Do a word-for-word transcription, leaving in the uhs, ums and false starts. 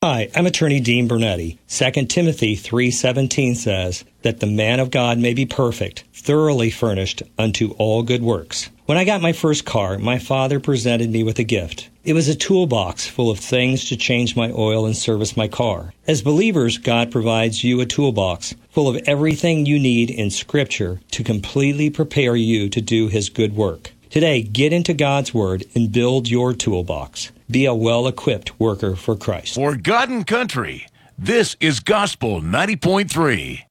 Hi, I'm attorney Dean Bernetti. Second Timothy three seventeen says that the man of God may be perfect, thoroughly furnished unto all good works. When I got my first car, my father presented me with a gift. It was a toolbox full of things to change my oil and service my car. As believers, God provides you a toolbox full of everything you need in Scripture to completely prepare you to do His good work. Today, get into God's Word and build your toolbox. Be a well-equipped worker for Christ. For God and country, this is Gospel ninety point three.